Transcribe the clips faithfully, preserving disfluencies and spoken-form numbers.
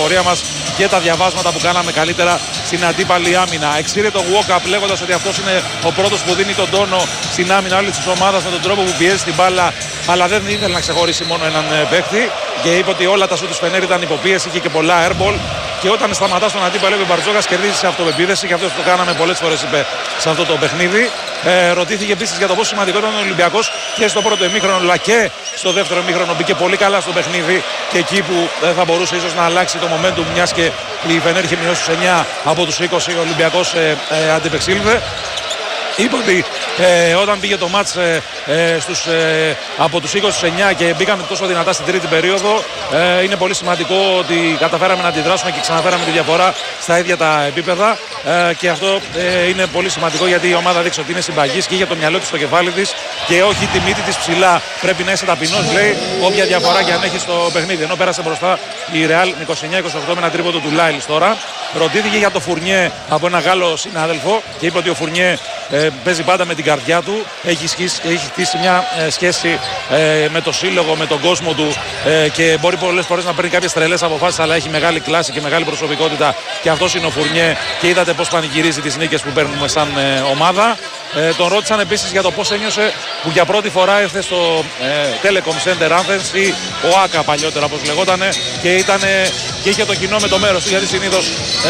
πληροφορία μας και τα διαβάσματα που κάναμε καλύτερα στην αντίπαλη άμυνα. Εξήρε το walk-up λέγοντας ότι αυτός είναι ο πρώτος που δίνει τον τόνο στην άμυνα όλη της ομάδας με τον τρόπο που πιέζει την μπάλα, αλλά δεν ήθελε να ξεχωρίσει μόνο έναν παίκτη και είπε ότι όλα τα σου του Φενέρ ήταν υποπίεση, είχε και πολλά airball. Και όταν σταματά στον αντίπαλο, ο Μπαρτζόκας κερδίζει σε αυτοπεποίθηση και αυτό το κάναμε πολλές φορές, είπε σε αυτό το παιχνίδι. Ε, ρωτήθηκε επίσης για το πόσο σημαντικό ήταν ο Ολυμπιακός και στο πρώτο ημίχρονο, αλλά και στο δεύτερο ημίχρονο. Μπήκε πολύ καλά στο παιχνίδι και εκεί που ε, θα μπορούσε ίσως να αλλάξει το momentum, μιας και η Φενέρ είχε μειώσει στους εννιά από τους είκοσι, ο Ολυμπιακός ε, ε, αντιπεξήλθε. Είπε ότι ε, όταν πήγε το μάτς ε, ε, στους, ε, από τους είκοσι στους εννιά και μπήκαμε τόσο δυνατά στην τρίτη περίοδο, ε, είναι πολύ σημαντικό ότι καταφέραμε να αντιδράσουμε και ξαναφέραμε τη διαφορά στα ίδια τα επίπεδα ε, και αυτό ε, είναι πολύ σημαντικό γιατί η ομάδα δείξει ότι είναι συμπαγής και είχε το μυαλό της στο κεφάλι της και όχι τη μύτη της ψηλά. Πρέπει να είσαι ταπεινός, λέει, όποια διαφορά και αν έχει στο παιχνίδι. Ενώ πέρασε μπροστά η Real είκοσι εννιά είκοσι οκτώ με ένα τρίποντο του Λάιλς τώρα. Ρωτήθηκε για το Φουρνιέ από ένα Γάλλο συνάδελφο και είπε ότι ο Φουρνιέ ε, παίζει πάντα με την καρδιά του. Έχει, σχίσει, έχει χτίσει μια ε, σχέση ε, με το σύλλογο, με τον κόσμο του ε, και μπορεί πολλές φορές να παίρνει κάποιες τρελές αποφάσεις, αλλά έχει μεγάλη κλάση και μεγάλη προσωπικότητα και αυτός είναι ο Φουρνιέ και είδατε πώς πανηγυρίζει τις νίκες που παίρνουμε σαν ε, ομάδα. Ε, τον ρώτησαν επίσης για το πώς ένιωσε που για πρώτη φορά ήρθε στο ε, Telecom Center Athens ή ο ΆΚΑ παλιότερα όπως λεγότανε και, ήταν, και είχε το κοινό με το μέρος του γιατί συνήθως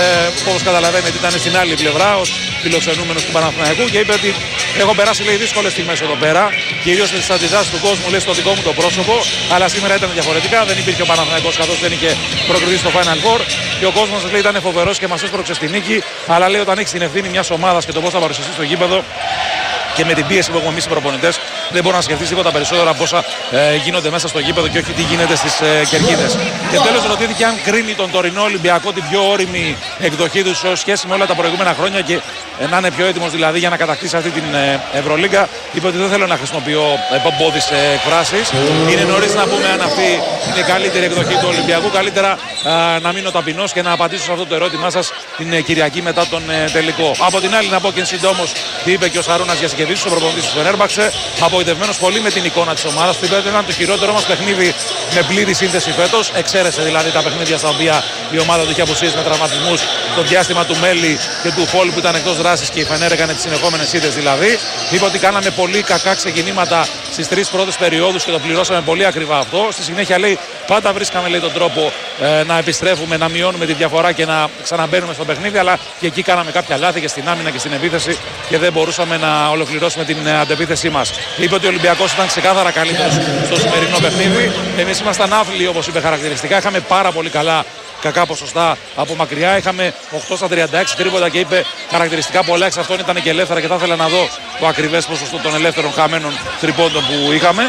ε, όπως καταλαβαίνετε ήταν στην άλλη πλευρά ως φιλοξενούμενος του Παναθηναϊκού και είπε ότι έχω περάσει λέει δύσκολες στιγμές εδώ πέρα κυρίως με τις αντιδράσεις του κόσμου λέει στο δικό μου το πρόσωπο αλλά σήμερα ήταν διαφορετικά, δεν υπήρχε ο Παναθηναϊκός καθώς δεν είχε προκριθεί στο Final Four και ο κόσμος λέει ήταν φοβερός και μας έσπρωξε στη νίκη αλλά λέει όταν έχεις την ευθύνη μιας ομάδας και το πώς θα παρουσιαστεί στο γήπεδο και με την πίεση που έχουμε εμείς οι προπονητές, δεν μπορεί να σκεφτεί τίποτα περισσότερο από όσα ε, γίνονται μέσα στο γήπεδο και όχι τι γίνεται στις ε, κερκίδες. Και τέλος ρωτήθηκε αν κρίνει τον τωρινό Ολυμπιακό την πιο όριμη εκδοχή του σε σχέση με όλα τα προηγούμενα χρόνια και ε, να είναι πιο έτοιμος δηλαδή για να κατακτήσει αυτή την ε, Ευρωλίγκα. Είπε ότι δεν θέλω να χρησιμοποιώ πομπόδεις ε, εκφράσεις. Είναι νωρίς να πούμε αν αυτή είναι η καλύτερη εκδοχή του Ολυμπιακού. Καλύτερα ε, να μείνω ταπεινός και να απαντήσω σε αυτό το ερώτημά σας την ε, Κυριακή μετά τον ε, τελικό. Από την άλλη να πω και συντόμως τι είπε και ο Σαρούνας Γιασκεβίτσιος, ο προπονητής του Φενέρμπαξε, απογοητευμένος πολύ με την εικόνα της ομάδας. Του είπε ότι ήταν το χειρότερο μας παιχνίδι με πλήρη σύνθεση φέτος. Εξαίρεσε δηλαδή τα παιχνίδια στα οποία η ομάδα του είχε απουσίες με τραυματισμούς. Το διάστημα του Μέλι και του Φόλ που ήταν εκτός δράσης και η Φενέρ έκανε τις συνεχόμενες ήττες δηλαδή. Είπε ότι κάναμε πολύ κακά ξεκινήματα στις τρεις πρώτες περιόδους και το πληρώσαμε πολύ ακριβά αυτό. Στη συνέχεια λέει πάντα βρίσκαμε λέει τον τρόπο ε, να επιστρέφουμε, να μειώνουμε τη διαφορά και να ξαναμπαίνουμε στο παιχνίδι. Αλλά και εκεί κάναμε κάποια λάθη και στην άμυνα και στην επίθεση και δεν μπορούσαμε να ολοκληρώσουμε την ε, αντεπίθεσή μας. Είπε ότι ο Ολυμπιακός ήταν ξεκάθαρα καλύτερος στο σημερινό παιχνίδι. Εμείς ήμασταν άθλιοι όπως είπε χαρακτηριστικά. Είχαμε πάρα πολύ καλά κακά ποσοστά από μακριά. Είχαμε οκτώ στα τριάντα έξι τρίποτα και είπε χαρακτηριστικά πολλά εξ αυτών ήταν και ελεύθερα και θα ήθελα να δω το ακριβές ποσοστό των ελεύθερων χαμένων τριπώντων που είχαμε.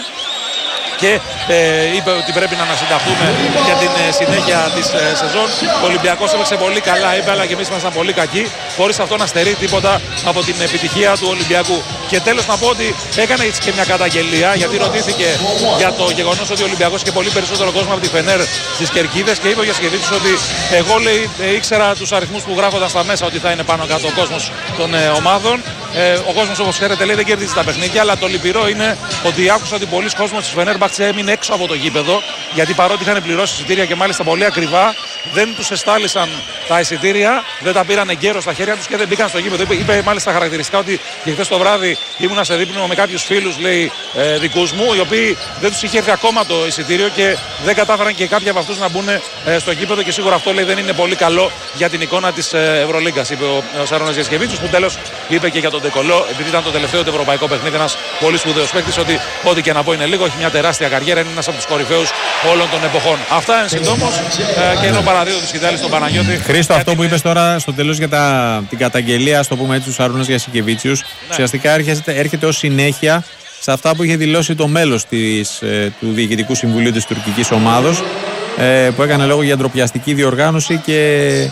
Και ε, είπε ότι πρέπει να ανασυνταχθούμε για την ε, συνέχεια της ε, σεζόν. Ο Ολυμπιακός έπαιξε πολύ καλά, είπε, αλλά και εμείς ήμασταν πολύ κακοί, χωρίς αυτό να στερεί τίποτα από την επιτυχία του Ολυμπιακού. Και τέλος να πω ότι έκανε έτσι και μια καταγγελία, γιατί ρωτήθηκε για το γεγονός ότι ο Ολυμπιακός είχε πολύ περισσότερο κόσμο από τη Φενέρ στις κερκίδες και είπε ο Γιασκεβίτσιος ότι εγώ λέει ε, ήξερα τους αριθμούς που γράφονταν στα μέσα ότι θα είναι πάνω κάτω ο κόσμος των ε, ομάδων. Ε, ο κόσμος όπως ξέρετε λέει δεν κερδίζει τα παιχνίδια, αλλά το λυπηρό είναι ότι άκουσα ότι πολλοί κόσμος της Φενέρμπαχτσε έμεινε έξω από το γήπεδο, γιατί παρότι είχαν πληρώσει εισιτήρια και μάλιστα πολύ ακριβά, δεν τους εστάλησαν τα εισιτήρια, δεν τα πήραν εγκαίρως στα χέρια τους και δεν μπήκαν στο γήπεδο. Είπε, είπε μάλιστα χαρακτηριστικά ότι και χθες το βράδυ ήμουνα σε δείπνο με κάποιους φίλους λέει ε, δικούς μου, οι οποίοι δεν τους είχε έρθει ακόμα το εισιτήριο και δεν κατάφεραν και κάποιοι από αυτούς να μπουν ε, στο γήπεδο και σίγουρα αυτό λέει δεν είναι πολύ καλό για την εικόνα της ε, Ευρωλίγκας, είπε ο, ο Σαρώνας Γιασκεβίτσιος, που τέλος είπε και για τον Ντεκολό, επειδή ήταν το τελευταίο του ευρωπαϊκό παιχνίδι, ένας πολύ σπουδαίος παίκτης, ότι ό,τι και να πω είναι λίγο, έχει μια τεράστια καριέρα, είναι ένας από τους κορυφαίους όλων των εποχών. Αυτά εν συντόμως ε, και είναι ο παραδείγματος της Κιτάλης στον Παναγιώτη. Χρήστο, αυτό που είπες τώρα στο τέλος για τα, την καταγγελία, ας το πούμε έτσι, του Σαρούνας Γιασκεβίτσιους, ναι, ουσιαστικά έρχεται, έρχεται ως συνέχεια σε αυτά που είχε δηλώσει το μέλος της, ε, του Διοικητικού Συμβουλίου της τουρκικής ομάδος, ε, που έκανε λόγο για ντροπιαστική διοργάνωση και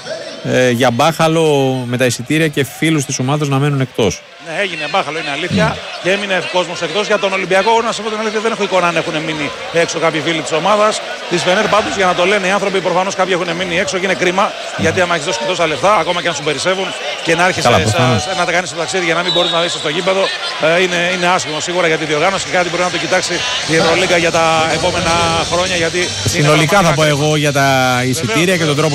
ε, για μπάχαλο με τα εισιτήρια και φίλους της ομάδας να μένουν εκτός. Ναι, έγινε μπάχαλο, είναι αλήθεια. Mm. Και έμεινε κόσμος εκτός. Για τον Ολυμπιακό, να σας πω την αλήθεια, δεν έχω εικόνα αν έχουν μείνει έξω κάποιοι φίλοι της ομάδας. Της Φενέρ πάντως, για να το λένε οι άνθρωποι, προφανώς κάποιοι έχουν μείνει έξω και είναι κρίμα. Mm. Γιατί άμα έχεις δώσει και τόσα λεφτά, ακόμα και αν σου περισσεύουν και να έρχεσαι να τα κάνεις το ταξίδι για να μην μπορείς να είσαι στο γήπεδο, ε, είναι, είναι άσχημο σίγουρα για τη διοργάνωση και κάτι μπορεί να το κοιτάξει η Ευρωλίγκα για τα επόμενα χρόνια. Γιατί συνολικά θα πω εγώ για τα εισιτήρια και τον τρόπο